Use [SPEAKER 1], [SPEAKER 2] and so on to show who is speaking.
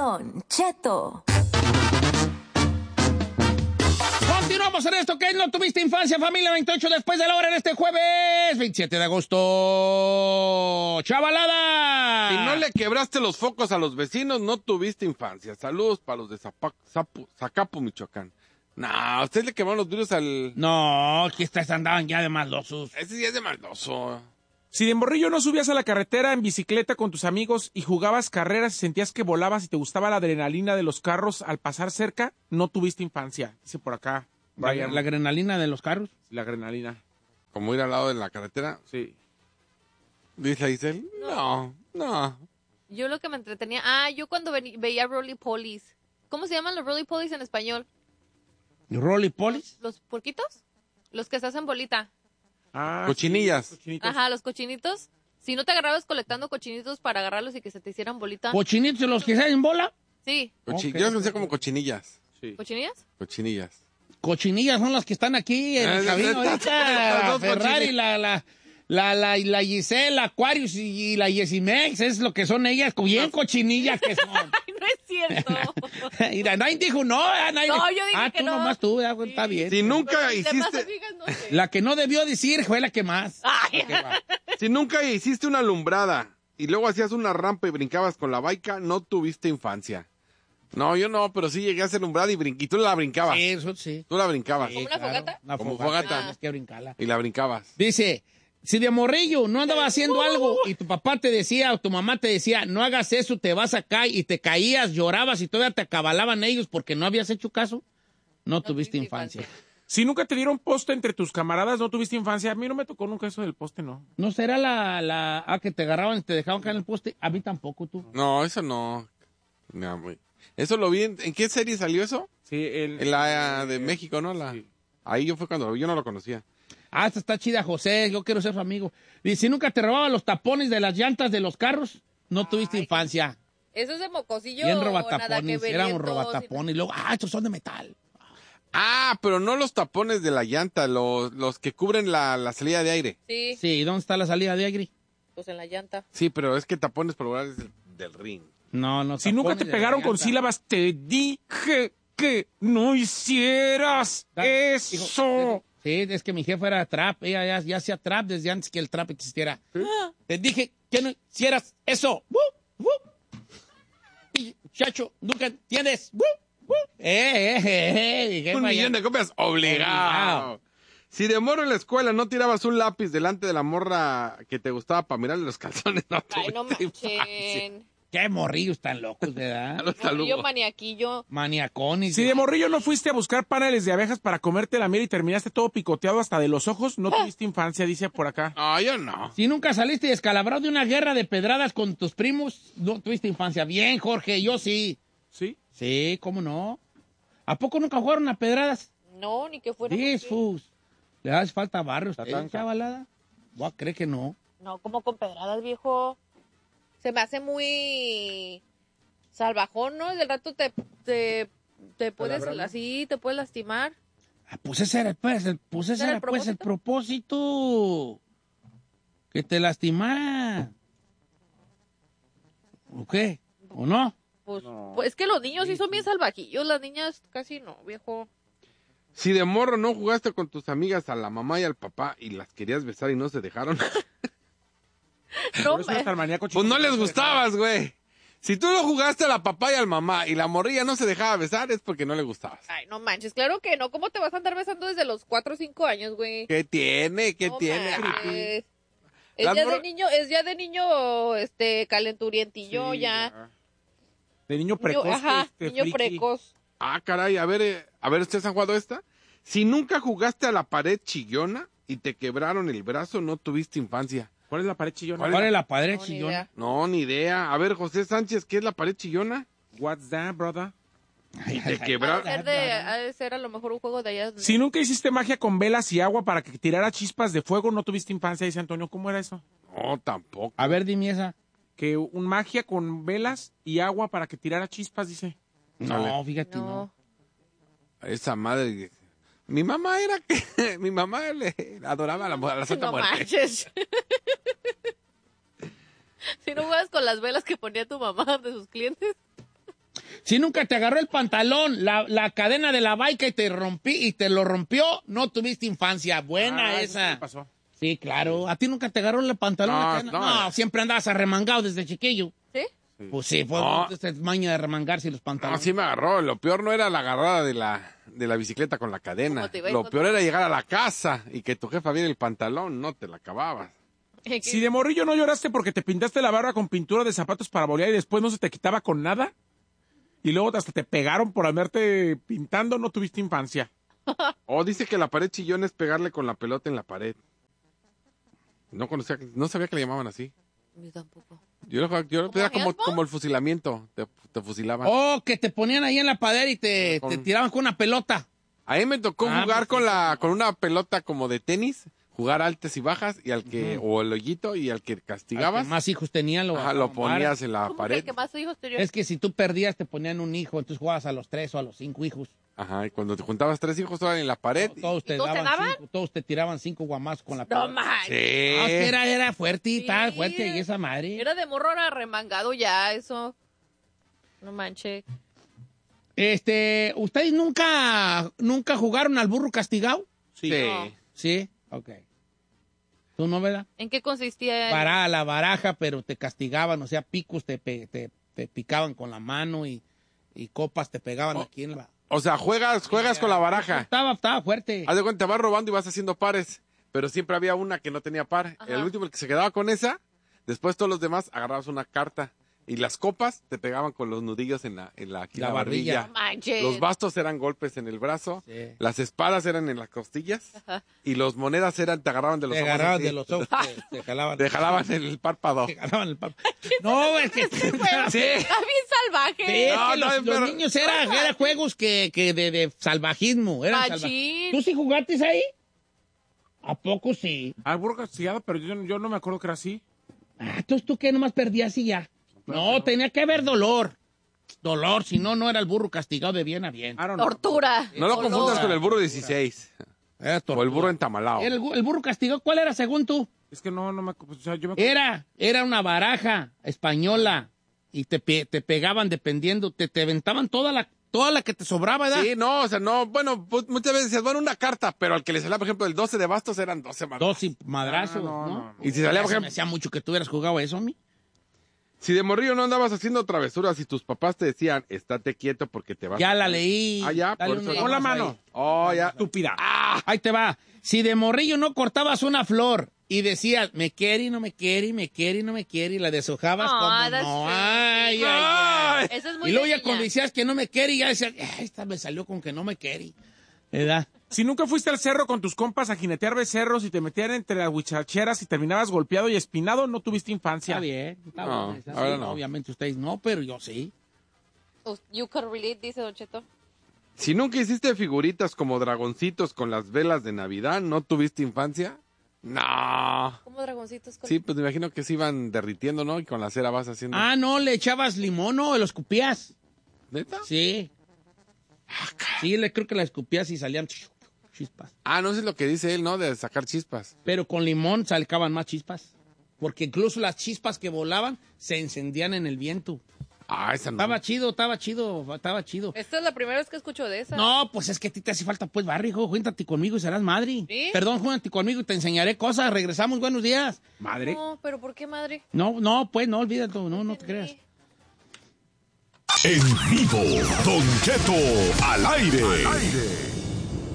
[SPEAKER 1] Don Cheto.
[SPEAKER 2] Continuamos en esto que es No Tuviste Infancia, familia. 28 después de la hora en este jueves 27 de agosto. ¡Chavalada!
[SPEAKER 3] Si no le quebraste los focos a los vecinos, no tuviste infancia. Saludos para los de Zacapu, Michoacán. No, ustedes le quemaron los vidrios al...
[SPEAKER 2] No, aquí andaban ya de maldosos.
[SPEAKER 3] Ese sí es de maldoso.
[SPEAKER 4] Si de morrillo no subías a la carretera en bicicleta con tus amigos y jugabas carreras y sentías que volabas y te gustaba la adrenalina de los carros al pasar cerca, no tuviste infancia. Dice por acá.
[SPEAKER 2] ¿La adrenalina de los carros?
[SPEAKER 4] La adrenalina.
[SPEAKER 3] Como ir al lado de la carretera.
[SPEAKER 4] Sí.
[SPEAKER 3] Dice Isel. No.
[SPEAKER 5] Yo lo que me entretenía... yo cuando veía Roly Polies. ¿Cómo se llaman los Roly Polies en español?
[SPEAKER 2] ¿Roly Polies?
[SPEAKER 5] ¿Los porquitos? Los que se hacen bolita.
[SPEAKER 3] Cochinillas.
[SPEAKER 4] Sí, cochinitos.
[SPEAKER 5] Ajá, los cochinitos. Si no te agarrabas colectando cochinitos para agarrarlos y que se te hicieran bolita.
[SPEAKER 2] ¿Cochinitos de los que se hacen bola?
[SPEAKER 5] Sí.
[SPEAKER 2] Ok.
[SPEAKER 3] Yo los conocía como cochinillas.
[SPEAKER 4] Sí.
[SPEAKER 5] ¿Cochinillas?
[SPEAKER 3] Cochinillas.
[SPEAKER 2] Cochinillas son las que están aquí en el cabino ahorita.
[SPEAKER 3] Dos
[SPEAKER 2] Ferrari, la Giselle, Aquarius y la Yesimex, es lo que son ellas, bien cochinillas que son.
[SPEAKER 5] Ay, no es cierto.
[SPEAKER 2] Mira, nadie dijo no. Nadie...
[SPEAKER 5] No, yo dije que
[SPEAKER 2] tú
[SPEAKER 5] no.
[SPEAKER 2] nomás tú, está bien.
[SPEAKER 3] Si nunca
[SPEAKER 5] Los demás
[SPEAKER 3] hiciste...
[SPEAKER 5] amigas no sé.
[SPEAKER 2] La que no debió decir fue la que más.
[SPEAKER 5] Ay.
[SPEAKER 3] Si nunca hiciste una alumbrada y luego hacías una rampa y brincabas con la baica, no tuviste infancia. No, yo no, pero sí llegué a hacer alumbrada y tú la brincabas.
[SPEAKER 2] Sí, eso sí.
[SPEAKER 3] Tú la brincabas.
[SPEAKER 5] ¿Como una fogata?
[SPEAKER 2] Una
[SPEAKER 3] Como
[SPEAKER 2] fogata.
[SPEAKER 3] fogata.
[SPEAKER 2] Tienes que brincarla.
[SPEAKER 3] Y la brincabas.
[SPEAKER 2] Dice, si de morrillo no andaba haciendo algo y tu papá te decía o tu mamá te decía, no hagas eso, te vas a caer y te caías, llorabas y todavía te acabalaban ellos porque no habías hecho caso, no tuviste infancia.
[SPEAKER 4] Si nunca te dieron poste entre tus camaradas, no tuviste infancia. A mí no me tocó nunca eso del poste, ¿no?
[SPEAKER 2] ¿No será que te agarraban y te dejaban caer en el poste? A mí tampoco, tú.
[SPEAKER 3] No, eso no. No, güey. Eso lo vi. ¿En qué serie salió eso?
[SPEAKER 4] Sí,
[SPEAKER 3] En la de México, ¿no?
[SPEAKER 4] Sí.
[SPEAKER 3] Ahí yo fue cuando yo no lo conocía.
[SPEAKER 2] Esta está chida, José, yo quiero ser su amigo. Dice, si nunca te robaban los tapones de las llantas de los carros, no tuviste infancia.
[SPEAKER 5] ¿Eso es de mocosillo
[SPEAKER 2] Bien
[SPEAKER 5] o nada que
[SPEAKER 2] robatapones,
[SPEAKER 5] ver?
[SPEAKER 2] éramos robatapones. Y luego, estos son de metal.
[SPEAKER 3] Pero no los tapones de la llanta, los que cubren la salida de aire.
[SPEAKER 5] Sí,
[SPEAKER 2] Sí, ¿dónde está la salida de aire?
[SPEAKER 5] pues en la llanta.
[SPEAKER 3] Sí, pero es que tapones por lugar es del ring.
[SPEAKER 2] No.
[SPEAKER 4] Si nunca te
[SPEAKER 2] tapones de la
[SPEAKER 4] pegaron con
[SPEAKER 2] llanta.
[SPEAKER 4] sílabas, te dije que no hicieras eso.
[SPEAKER 2] Sí, es que mi jefa era trap, ella ya hacía trap desde antes que el trap existiera. Te dije que no hicieras eso. Y, chacho, nunca entiendes. Jefa,
[SPEAKER 3] Un millón
[SPEAKER 2] ya.
[SPEAKER 3] de copias, obligado. Si de morro en la escuela no tirabas un lápiz delante de la morra que te gustaba para mirarle los calzones, no
[SPEAKER 5] Ay, no
[SPEAKER 3] tuviste infancia.
[SPEAKER 5] manchen.
[SPEAKER 2] Qué morrillos tan locos, ¿verdad?
[SPEAKER 5] Yo maniaquillo.
[SPEAKER 2] Maniacones.
[SPEAKER 4] Si de morrillo no fuiste a buscar paneles de abejas para comerte la miel y terminaste todo picoteado hasta de los ojos, no tuviste infancia, dice por acá.
[SPEAKER 3] No, yo no.
[SPEAKER 2] Si nunca saliste descalabrado de una guerra de pedradas con tus primos, no tuviste infancia. Bien, Jorge, yo sí.
[SPEAKER 4] ¿Sí?
[SPEAKER 2] Sí, ¿cómo no? ¿A poco nunca jugaron a pedradas?
[SPEAKER 5] No, ni que fuera.
[SPEAKER 2] Disfus. ¿Le hace falta barrios?
[SPEAKER 4] Tatanca.
[SPEAKER 2] Chavalada? Voy a creer que no.
[SPEAKER 5] No, como con pedradas, viejo. Se me hace muy salvajón, ¿no? Del rato te puedes así, te puedes lastimar.
[SPEAKER 2] Pues ese era, el propósito. Que te lastimara. ¿O qué? ¿O no?
[SPEAKER 5] Pues es que los niños sí son bien salvajillos, las niñas casi no, viejo.
[SPEAKER 3] Si de morro no jugaste con tus amigas a la mamá y al papá y las querías besar y no se dejaron,
[SPEAKER 5] No,
[SPEAKER 4] Por eso eres tan maníaco, chico.
[SPEAKER 3] pues no les gustabas, güey. Si tú no jugaste a la papá y al mamá y la morrilla no se dejaba besar, es porque no le gustabas.
[SPEAKER 5] Ay, no manches, claro que no. ¿Cómo te vas a andar besando desde los 4 o 5 años, güey?
[SPEAKER 3] ¿Qué tiene? ¿Qué
[SPEAKER 5] No
[SPEAKER 3] tiene?
[SPEAKER 5] manches.
[SPEAKER 3] Las mor-
[SPEAKER 5] Es ya de niño, calenturientillo,
[SPEAKER 4] Sí,
[SPEAKER 5] ya.
[SPEAKER 4] De niño precoz.
[SPEAKER 5] Niño
[SPEAKER 4] friki.
[SPEAKER 5] precoz.
[SPEAKER 3] Caray, a ver, ¿ustedes han jugado esta? Si nunca jugaste a la pared chillona y te quebraron el brazo, no tuviste infancia.
[SPEAKER 4] ¿Cuál es la pared chillona?
[SPEAKER 2] ¿Cuál es la padre
[SPEAKER 5] No, ni
[SPEAKER 2] chillona?
[SPEAKER 5] idea.
[SPEAKER 3] No, ni idea. A ver, José Sánchez, ¿qué es la pared chillona?
[SPEAKER 4] What's that, brother?
[SPEAKER 3] Y te
[SPEAKER 5] Ha
[SPEAKER 3] quebraron.
[SPEAKER 5] de ser a lo mejor un juego de allá.
[SPEAKER 4] Si nunca hiciste magia con velas y agua para que tirara chispas de fuego, no tuviste infancia, dice Antonio. ¿Cómo era eso?
[SPEAKER 3] No, tampoco.
[SPEAKER 2] A ver, dime esa.
[SPEAKER 4] Que un magia con velas y agua para que tirara chispas, dice.
[SPEAKER 2] No,
[SPEAKER 3] Dale.
[SPEAKER 2] fíjate, no.
[SPEAKER 5] No.
[SPEAKER 3] Esa madre. Mi mamá era que. Mi mamá le adoraba a la Santa
[SPEAKER 5] No
[SPEAKER 3] Muerte.
[SPEAKER 5] manches. Si no juegas con las velas que ponía tu mamá de sus clientes.
[SPEAKER 2] Si nunca te agarró el pantalón, la cadena de la baica y te lo rompió, no tuviste infancia. Buena
[SPEAKER 4] Eso sí
[SPEAKER 2] esa.
[SPEAKER 4] me pasó.
[SPEAKER 2] Sí, claro. ¿A ti nunca te agarró el pantalón?
[SPEAKER 3] No,
[SPEAKER 2] la cadena?
[SPEAKER 3] no.
[SPEAKER 2] No, siempre andabas arremangado desde chiquillo.
[SPEAKER 5] ¿Sí?
[SPEAKER 2] Pues sí, fue
[SPEAKER 3] No.
[SPEAKER 2] esta maña de remangarse los
[SPEAKER 3] No,
[SPEAKER 2] pantalones.
[SPEAKER 3] sí me agarró. Lo peor no era la agarrada de la bicicleta con la cadena.
[SPEAKER 5] ¿Cómo te iba a
[SPEAKER 3] Lo
[SPEAKER 5] encontrar?
[SPEAKER 3] peor era llegar a la casa y que tu jefa viera el pantalón. No te la acababas.
[SPEAKER 4] Si de morrillo no lloraste porque te pintaste la barba con pintura de zapatos para bolear y después no se te quitaba con nada, y luego hasta te pegaron por haberte pintando, no tuviste infancia.
[SPEAKER 3] O dice que la pared chillón es pegarle con la pelota en la pared. No sabía que le llamaban así.
[SPEAKER 5] Yo tampoco.
[SPEAKER 3] Yo era como
[SPEAKER 5] handball?
[SPEAKER 3] el fusilamiento. Te fusilaban.
[SPEAKER 2] Oh, que te ponían ahí en la pared y te tiraban con una pelota.
[SPEAKER 3] A mí me tocó jugar
[SPEAKER 2] pues
[SPEAKER 3] con una pelota como de tenis, jugar altas y bajas, y o el hoyito, y al que castigabas,
[SPEAKER 2] Al que más hijos tenían,
[SPEAKER 3] lo
[SPEAKER 2] acababan.
[SPEAKER 3] ponías en la
[SPEAKER 5] ¿Cómo que
[SPEAKER 3] pared.
[SPEAKER 5] el que más hijos te dio?
[SPEAKER 2] Es que si tú perdías, te ponían un hijo, entonces jugabas a los 3 o a los 5 hijos.
[SPEAKER 3] Ajá, y cuando te juntabas 3 hijos, estaban en la pared.
[SPEAKER 2] Todos te
[SPEAKER 5] ¿Y todos te
[SPEAKER 2] daban
[SPEAKER 5] daban?
[SPEAKER 2] todos te tiraban 5 guamazos con la
[SPEAKER 5] No
[SPEAKER 2] pelota.
[SPEAKER 5] manches.
[SPEAKER 3] Sí.
[SPEAKER 2] No, es que era fuerte y
[SPEAKER 5] Sí.
[SPEAKER 2] tal, fuerte y esa madre.
[SPEAKER 5] Era de morro, era remangado ya, eso. No manches.
[SPEAKER 2] ¿Ustedes nunca jugaron al burro castigado?
[SPEAKER 3] Sí.
[SPEAKER 5] No.
[SPEAKER 2] Sí, ok. ¿Tú no, verdad?
[SPEAKER 5] ¿En qué consistía?
[SPEAKER 2] La baraja, pero te castigaban, o sea, picos te picaban con la mano y copas te pegaban aquí en la...
[SPEAKER 3] O sea, juegas con la baraja.
[SPEAKER 2] Estaba fuerte.
[SPEAKER 3] Haz de cuenta, te vas robando y vas haciendo pares, pero siempre había una que no tenía par.
[SPEAKER 5] Ajá.
[SPEAKER 3] El último, el que se quedaba con esa, después todos los demás agarrabas una carta. Y las copas te pegaban con los nudillos en la
[SPEAKER 2] La barbilla.
[SPEAKER 5] No manches.
[SPEAKER 3] Los bastos eran golpes en el brazo.
[SPEAKER 2] Sí.
[SPEAKER 3] Las espadas eran en las costillas.
[SPEAKER 5] Ajá.
[SPEAKER 3] Y los monedas te agarraban de los
[SPEAKER 2] Te
[SPEAKER 3] ojos.
[SPEAKER 2] agarraban
[SPEAKER 3] así.
[SPEAKER 2] de los ojos, te jalaban.
[SPEAKER 3] Te jalaban en el párpado.
[SPEAKER 2] Te jalaban el párpado. No, es que...
[SPEAKER 3] Sí.
[SPEAKER 5] Está bien salvaje.
[SPEAKER 2] Sí, es
[SPEAKER 3] No,
[SPEAKER 2] que
[SPEAKER 3] no,
[SPEAKER 2] los
[SPEAKER 3] pero-
[SPEAKER 2] niños eran juegos que de salvajismo. Eran
[SPEAKER 5] Machín.
[SPEAKER 2] ¿Tú sí jugaste ahí? ¿A poco sí?
[SPEAKER 4] Al burro castigado, pero yo no me acuerdo que era así.
[SPEAKER 2] Ah, entonces tú que nomás perdías y ya. No, tenía que haber dolor. Dolor, si no, no era el burro castigado de bien a bien.
[SPEAKER 4] I don't know.
[SPEAKER 5] Tortura.
[SPEAKER 3] No lo
[SPEAKER 5] Dolor.
[SPEAKER 3] confundas con el burro 16.
[SPEAKER 2] Era
[SPEAKER 3] O el
[SPEAKER 2] tortura.
[SPEAKER 3] burro entamalado.
[SPEAKER 2] El burro castigado, ¿cuál era según tú?
[SPEAKER 4] Es que no me acuerdo. O sea, yo me acuerdo.
[SPEAKER 2] Era una baraja española y te pegaban dependiendo, te aventaban toda la que te sobraba, ¿verdad?
[SPEAKER 3] Sí, no, o sea, no, bueno, pues muchas veces decías, bueno, una carta, pero al que le salía, por ejemplo, el 12 de bastos eran 12 más.
[SPEAKER 2] 12 madrazos,
[SPEAKER 4] Ah,
[SPEAKER 2] ¿no?
[SPEAKER 4] no.
[SPEAKER 3] Y si salía, por
[SPEAKER 2] Se me
[SPEAKER 3] ejemplo,
[SPEAKER 2] hacía mucho que tú hubieras jugado eso, mi.
[SPEAKER 3] si de morrillo no andabas haciendo travesuras y tus papás te decían, estate quieto porque te vas
[SPEAKER 2] Ya
[SPEAKER 3] a
[SPEAKER 2] la
[SPEAKER 3] caer".
[SPEAKER 2] leí.
[SPEAKER 3] Ah, ya,
[SPEAKER 2] Dale
[SPEAKER 3] por eso.
[SPEAKER 2] una
[SPEAKER 4] Pon la
[SPEAKER 2] más
[SPEAKER 4] mano.
[SPEAKER 2] ahí.
[SPEAKER 3] Oh, ya.
[SPEAKER 4] Estúpida.
[SPEAKER 2] Ahí te va. Si de morrillo no cortabas una flor y decías, me quiere y no me quiere, y me quiere y no me quiere, y la deshojabas
[SPEAKER 5] No,
[SPEAKER 2] como
[SPEAKER 5] that's
[SPEAKER 2] no.
[SPEAKER 5] fake.
[SPEAKER 2] Ay, ay, ay.
[SPEAKER 5] Eso es muy
[SPEAKER 2] Y luego
[SPEAKER 5] de
[SPEAKER 2] ya
[SPEAKER 5] niña.
[SPEAKER 2] cuando decías que no me quiere, ya decías, esta me salió con que no me quiere. ¿Verdad?
[SPEAKER 4] Si nunca fuiste al cerro con tus compas a jinetear becerros y te metían entre las huichacheras y terminabas golpeado y espinado, no tuviste infancia.
[SPEAKER 2] Está bien. Está
[SPEAKER 3] No,
[SPEAKER 2] bien, está
[SPEAKER 3] ahora
[SPEAKER 2] bien.
[SPEAKER 3] no.
[SPEAKER 2] Obviamente ustedes no, pero yo sí.
[SPEAKER 5] You can relate, dice Don Cheto.
[SPEAKER 3] Si nunca hiciste figuritas como dragoncitos con las velas de Navidad, ¿no tuviste infancia? No.
[SPEAKER 5] ¿Cómo dragoncitos con...
[SPEAKER 3] Sí, pues me imagino que se iban derritiendo, ¿no? Y con la cera vas haciendo.
[SPEAKER 2] Ah, no, le echabas limón o lo escupías.
[SPEAKER 3] ¿Neta?
[SPEAKER 2] Sí. Sí, creo que la escupías y salían chispas.
[SPEAKER 3] Ah, no sé lo que dice él, ¿no? De sacar chispas.
[SPEAKER 2] Pero con limón salcaban más chispas. Porque incluso las chispas que volaban se encendían en el viento.
[SPEAKER 3] Ah, esa no.
[SPEAKER 2] Estaba chido.
[SPEAKER 5] Esta es la primera vez que escucho de esa.
[SPEAKER 2] No, pues es que a ti te hace falta, pues, barrio, hijo. Júntate conmigo y serás madre.
[SPEAKER 5] ¿Sí?
[SPEAKER 2] Perdón, júntate conmigo y te enseñaré cosas. Regresamos, buenos días.
[SPEAKER 4] Madre.
[SPEAKER 5] No, pero ¿por qué, madre?
[SPEAKER 2] No, pues, no, olvídate, no te creas.
[SPEAKER 1] En vivo, Don Cheto al aire.